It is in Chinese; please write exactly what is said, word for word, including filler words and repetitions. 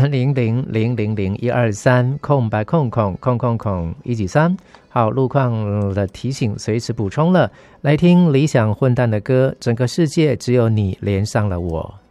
三零零零零零一二三空白空空空空空一几三。好，路况的提醒随时补充了。来听理想混蛋的歌，整个世界只有你连上了我。